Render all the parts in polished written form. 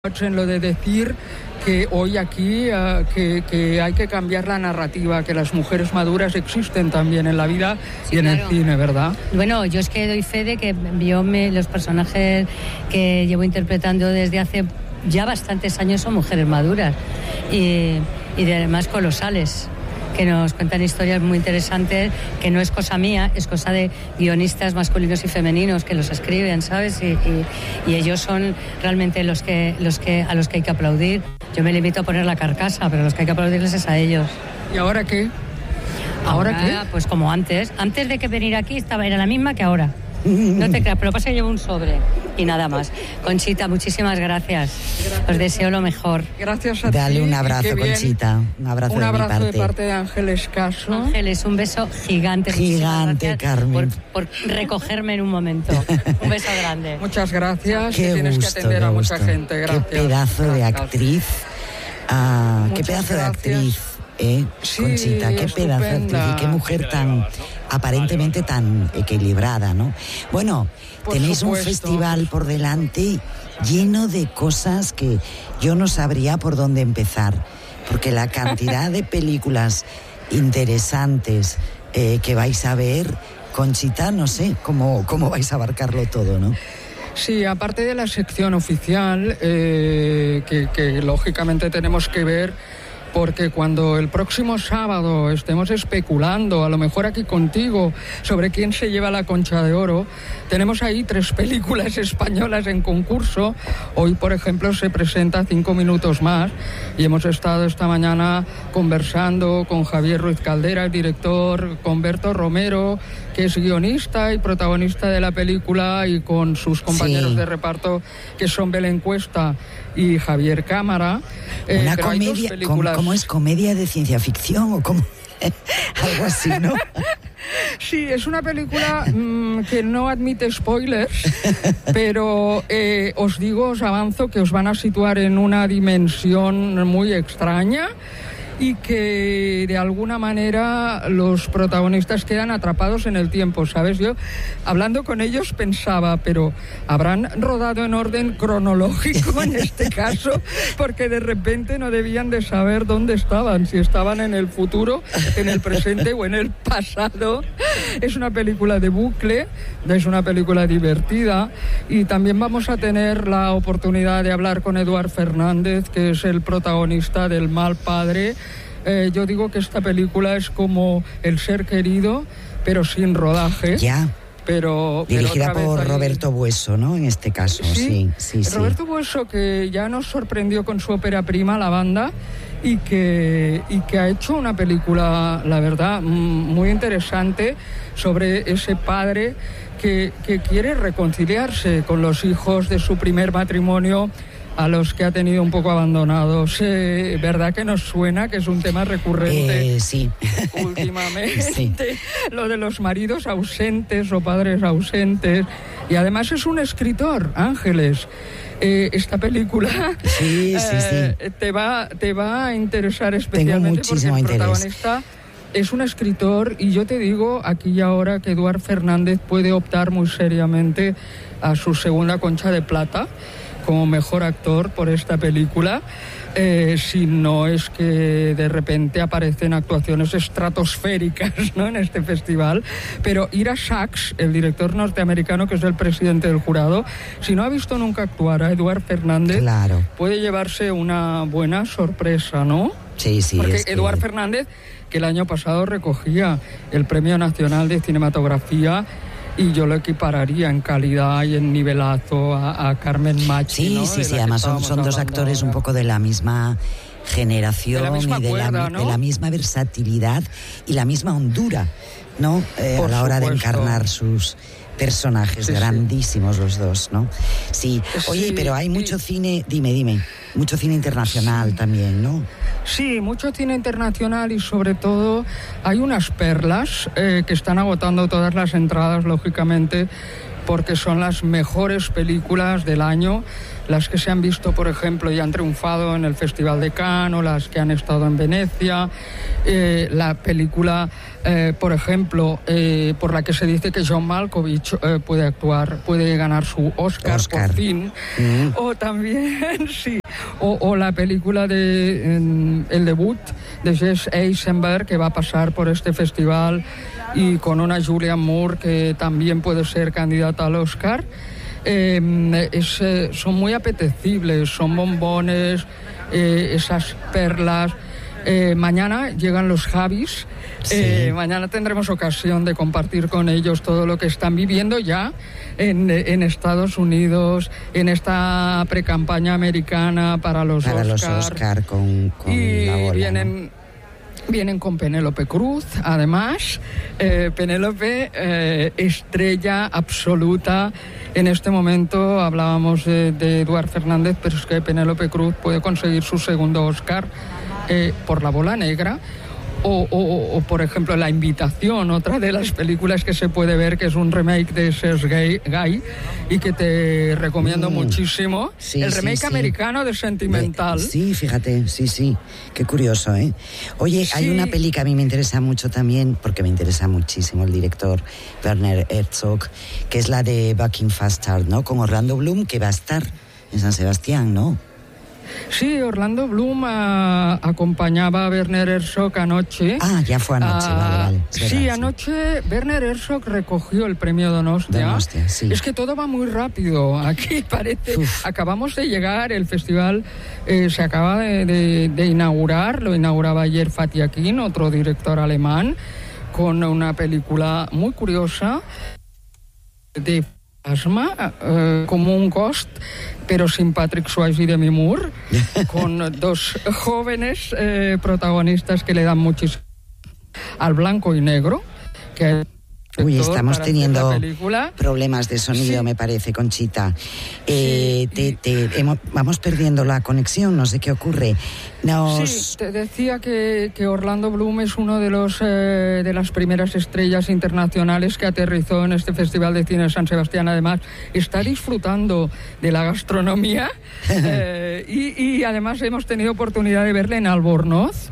en lo de decir que hoy aquí que hay que cambiar la narrativa, que las mujeres maduras existen también en la vida y en el cine, ¿verdad? Bueno, yo es que doy fe de que los personajes que llevo interpretando desde hace ya bastantes años son mujeres maduras y además colosales, que nos cuentan historias muy interesantes, que no es cosa mía, es cosa de guionistas masculinos y femeninos que los escriben, ¿sabes? Y ellos son realmente a los que hay que aplaudir. Yo me limito a poner la carcasa, pero los que hay que aplaudirles es a ellos. ¿Y ahora qué? ¿Ahora qué? Pues como antes de que venir aquí era la misma que ahora. No te creas, pero pasa que llevo un sobre y nada más. Conchita, muchísimas gracias. Os deseo lo mejor. Gracias a ti. Dale un abrazo, Conchita. Un abrazo de parte de Ángeles Caso. Ángeles, un beso gigante. Gigante, Carmen. Por recogerme en un momento. Un beso grande. Muchas gracias. Qué tienes gusto, que atender a mucha gente. Gracias. Qué pedazo de actriz. Qué pedazo de actriz. Sí, Conchita, qué pedazo de actriz y qué mujer tan aparentemente tan equilibrada, ¿no? Bueno, tenéis un festival por delante lleno de cosas que yo no sabría por dónde empezar, porque la cantidad de películas interesantes que vais a ver, Conchita, no sé cómo vais a abarcarlo todo, ¿no? Sí, aparte de la sección oficial, que lógicamente tenemos que ver, porque cuando el próximo sábado estemos especulando, a lo mejor aquí contigo, sobre quién se lleva la Concha de Oro, tenemos ahí 3 películas españolas en concurso. Hoy, por ejemplo, se presenta 5 minutos más y hemos estado esta mañana conversando con Javier Ruiz Caldera, el director, con Berto Romero, que es guionista y protagonista de la película, y con sus compañeros de reparto, que son Belén Cuesta y Javier Cámara. Una comedia, ¿cómo es? ¿Comedia de ciencia ficción o cómo? Algo así, ¿no? Sí, es una película que no admite spoilers, pero os avanzo que os van a situar en una dimensión muy extraña y que de alguna manera los protagonistas quedan atrapados en el tiempo, ¿sabes? Yo, hablando con ellos, pensaba, pero ¿habrán rodado en orden cronológico en este caso? Porque de repente no debían de saber dónde estaban, si estaban en el futuro, en el presente o en el pasado. Es una película de bucle, es una película divertida, y también vamos a tener la oportunidad de hablar con Eduard Fernández, que es el protagonista del Mal Padre. Yo digo que esta película es como El Ser Querido, pero sin rodaje. Ya. Pero dirigida por Roberto Bueso, ¿no? En este caso, sí. Roberto Bueso, que ya nos sorprendió con su ópera prima, La Banda, y que ha hecho una película, la verdad, muy interesante sobre ese padre que quiere reconciliarse con los hijos de su primer matrimonio, a los que ha tenido un poco abandonados. ¿Verdad que nos suena que es un tema recurrente? Sí. Últimamente, sí. Lo de los maridos ausentes o padres ausentes. Y además es un escritor, Ángeles. Esta película sí. te va a interesar especialmente porque el protagonista es un escritor, y yo te digo aquí y ahora que Eduard Fernández puede optar muy seriamente a su segunda Concha de Plata como mejor actor por esta película, si no es que de repente aparecen actuaciones estratosféricas, ¿no?, en este festival. Pero Ira Sachs, el director norteamericano, que es el presidente del jurado, si no ha visto nunca actuar a Eduard Fernández, claro, puede llevarse una buena sorpresa, ¿no? Sí. Porque Eduard Fernández, que el año pasado recogía el Premio Nacional de Cinematografía, y yo lo equipararía en calidad y en nivelazo a Carmen Machi, ¿no? Sí, además son dos actores un poco de la misma generación, de la misma versatilidad y la misma hondura, ¿no? A la hora de encarnar sus personajes, grandísimos los dos, ¿no? Sí. Oye, pero hay mucho cine, dime, mucho cine internacional también, ¿no? Sí, mucho cine internacional, y sobre todo hay unas perlas que están agotando todas las entradas, lógicamente. porque son las mejores películas del año, las que se han visto, por ejemplo, y han triunfado en el Festival de Cannes, o las que han estado en Venecia. La película, por ejemplo, por la que se dice que John Malkovich puede ganar su Oscar. Por fin. O también, sí, o la película de el debut de Jesse Eisenberg, que va a pasar por este festival, y con una Julianne Moore que también puede ser candidata al Oscar. Son muy apetecibles, son bombones, esas perlas. Mañana llegan los Javis. Sí. Mañana tendremos ocasión de compartir con ellos todo lo que están viviendo ya en Estados Unidos, en esta precampaña americana para los Oscar con y la bola, vienen, ¿no? Vienen con Penélope Cruz, además. Penélope, estrella absoluta. En este momento hablábamos de Eduard Fernández, pero es que Penélope Cruz puede conseguir su segundo Oscar por La bola negra. O, por ejemplo, La invitación, otra de las películas que se puede ver, que es un remake de Serge Gay, y que te recomiendo muchísimo. Sí, el remake americano de Sentimental. Sí, fíjate, sí. Qué curioso, ¿eh? Oye, sí. Hay una peli que a mí me interesa mucho también, porque me interesa muchísimo el director Werner Herzog, que es la de Bucking Bastard, ¿no? Con Orlando Bloom, que va a estar en San Sebastián, ¿no? Sí, Orlando Bloom acompañaba a Werner Herzog anoche. Ah, ya fue anoche, vale. Sí, anoche Werner Herzog recogió el premio Donostia. Sí. Es que todo va muy rápido. Aquí parece... Acabamos de llegar, el festival se acaba de inaugurar, lo inauguraba ayer Fatih Akin, otro director alemán, con una película muy curiosa de Asma, como un Ghost, pero sin Patrick Swayze y Demi Moore, con dos jóvenes protagonistas que le dan muchísimo al blanco y negro. Uy, estamos teniendo problemas de sonido, sí. Me parece, Conchita. Vamos perdiendo la conexión, no sé qué ocurre. Sí, te decía que Orlando Bloom es uno de las primeras estrellas internacionales que aterrizó en este Festival de Cine de San Sebastián. Además, está disfrutando de la gastronomía y además hemos tenido oportunidad de verle en Albornoz.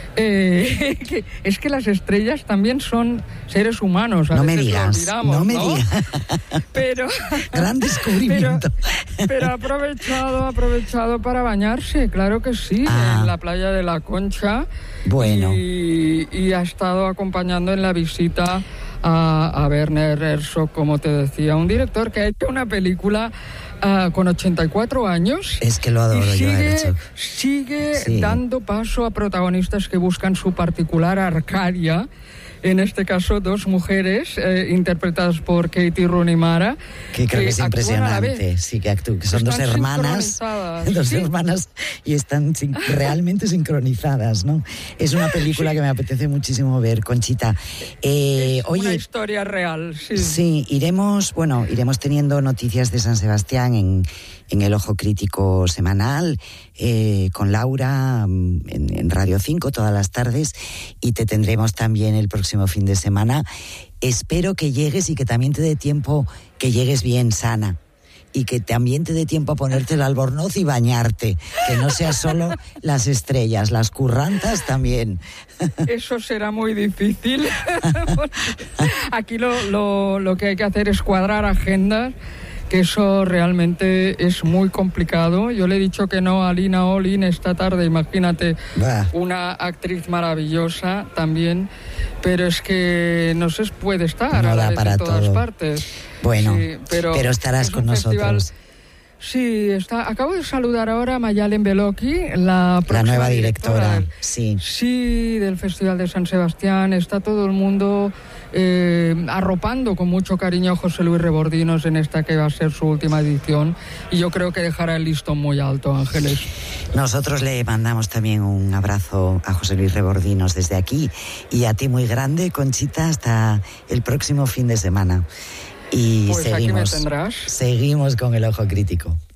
Es que las estrellas también son seres humanos. No me digas, no me digas. Pero, gran descubrimiento. Pero ha aprovechado para bañarse, claro que sí, en la playa de La Concha. Bueno. Y ha estado acompañando en la visita a Werner Herzog, como te decía, un director que ha hecho una película con 84 años. Es que lo adoro yo, Herzog. Sigue dando paso a protagonistas que buscan su particular Arcadia. En este caso, dos mujeres interpretadas por Katie Rooney Mara. Que creo que es impresionante. Sí, que son dos hermanas. Hermanas y están realmente sincronizadas, ¿no? Es una película que me apetece muchísimo ver, Conchita. Oye, una historia real, sí. Sí, iremos teniendo noticias de San Sebastián en el Ojo Crítico semanal, con Laura en Radio 5 todas las tardes, y te tendremos también el próximo fin de semana. Espero que llegues y que también te dé tiempo, que llegues bien sana, y que también te dé tiempo a ponerte el albornoz y bañarte, que no sea solo las estrellas, las currantas también. Eso será muy difícil. Aquí lo que hay que hacer es cuadrar agendas, que eso realmente es muy complicado. Yo le he dicho que no a Lina Olin esta tarde, imagínate, una actriz maravillosa también, pero es que no se puede estar no a la vez para en todas todo. Partes. Bueno, sí, pero estarás con nosotros. Sí, acabo de saludar ahora a Mayalen Beloki, la nueva directora. Sí, del Festival de San Sebastián. Está todo el mundo arropando con mucho cariño a José Luis Rebordinos en esta que va a ser su última edición, y yo creo que dejará el listón muy alto, Ángeles. Nosotros le mandamos también un abrazo a José Luis Rebordinos desde aquí, y a ti muy grande, Conchita, hasta el próximo fin de semana. Y pues seguimos, aquí me tendrás. Seguimos con el Ojo Crítico.